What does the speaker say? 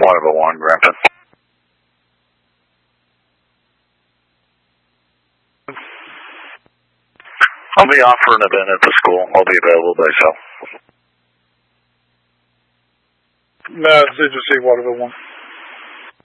101, Granton. I'll be off for an event at the school. I'll be available by cell. No, did you see 101?